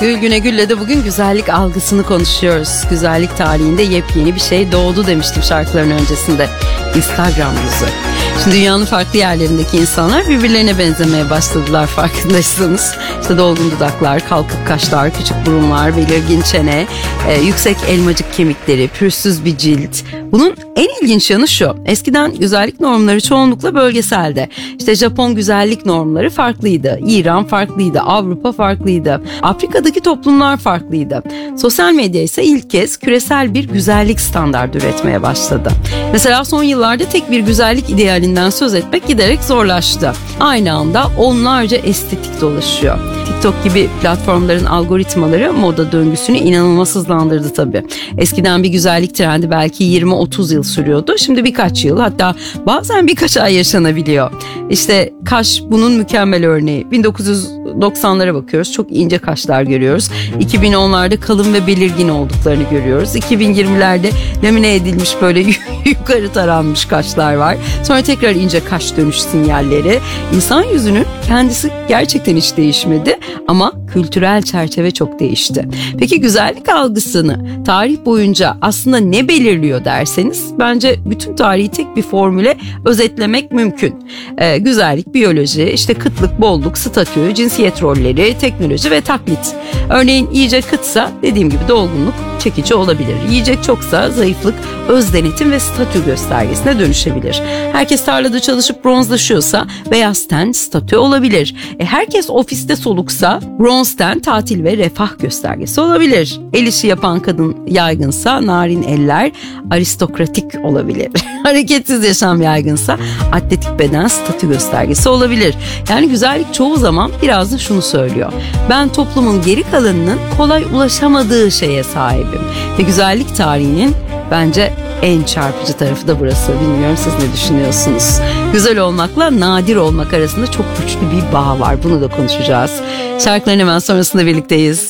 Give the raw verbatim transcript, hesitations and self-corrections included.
Gül Güne Gül'le de bugün güzellik algısını konuşuyoruz. Güzellik tarihinde yepyeni bir şey doğdu demiştim şarkıların öncesinde. Instagram yüzü. Şimdi dünyanın farklı yerlerindeki insanlar birbirlerine benzemeye başladılar farkındaysanız. İşte dolgun dudaklar, kalkık kaşlar, küçük burunlar, belirgin çene, e, yüksek elmacık kemikleri, pürüzsüz bir cilt. Bunun en ilginç yanı şu. Eskiden güzellik normları çoğunlukla bölgeselde. İşte Japon güzellik normları farklıydı. İran farklıydı. Avrupa farklıydı. Afrika'daki toplumlar farklıydı. Sosyal medya ise ilk kez küresel bir güzellik standardı üretmeye başladı. Mesela son yıllarda tek bir güzellik idealinden söz etmek giderek zorlaştı. Aynı anda onlarca estetik dolaşıyor. TikTok gibi platformların algoritmaları moda döngüsünü inanılmaz hızlandırdı tabii. Eskiden bir güzellik trendi belki yirmi otuz yıl sürüyordu. Şimdi birkaç yıl, hatta bazen birkaç ay yaşanabiliyor. İşte kaş bunun mükemmel örneği. bin dokuz yüz doksanlara bakıyoruz. Çok ince kaşlar görüyoruz. iki bin onlarda kalın ve belirgin olduklarını görüyoruz. iki bin yirmilerde lamine edilmiş böyle yukarı taranmış kaşlar var. Sonra tekrar ince kaş dönüş sinyalleri. İnsan yüzünün kendisi gerçekten hiç değişmedi ama kültürel çerçeve çok değişti. Peki güzellik algısını tarih boyunca aslında ne belirliyor derseniz, bence bütün tarihi tek bir formüle özetlemek mümkün. Ee, güzellik, biyoloji, işte kıtlık, bolluk, statü, cinsiyet rolleri, teknoloji ve taklit. Örneğin yiyecek kıtsa dediğim gibi dolgunluk çekici olabilir. Yiyecek çoksa zayıflık öz denetim ve statü göstergesine dönüşebilir. Herkes tarlada çalışıp bronzlaşıyorsa beyaz ten statü olabilir. E, herkes ofiste soluksa bronz ten tatil ve refah göstergesi olabilir. El işi yapan kadın yaygınsa narin eller aristokratik olabilir. Hareketsiz yaşam yaygınsa atletik beden statü göstergesi olabilir. Yani güzellik çoğu zaman biraz da şunu söylüyor: ben toplumun geri kalanının kolay ulaşamadığı şeye sahibim. Ve güzellik tarihinin bence en çarpıcı tarafı da burası. Bilmiyorum siz ne düşünüyorsunuz? Güzel olmakla nadir olmak arasında çok güçlü bir bağ var. Bunu da konuşacağız. Şarkıların hemen sonrasında birlikteyiz.